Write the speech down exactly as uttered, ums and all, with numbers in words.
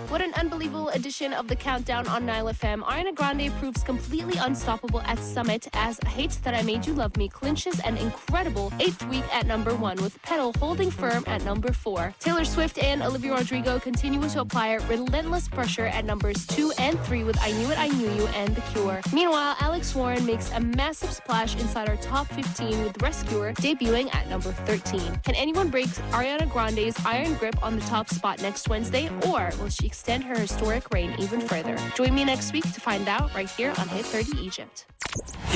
What an unbelievable edition of the Countdown on Nile F M. Ariana Grande proves completely unstoppable at Summit as Hate That I Made You Love Me clinches an incredible eighth week at number one, with Petal holding firm at number four. Taylor Swift and Olivia Rodrigo continue to apply relentless pressure at numbers two and three with I Knew It, I Knew You and The Cure. Meanwhile, Alex Warren makes a massive splash inside our top fifteen with Rescuer debuting at number thirteen. Can anyone break Ariana Grande's iron grip on the top spot next Wednesday, or will she extend her historic reign even further? Join me next week to find out right here on Hit thirty Egypt.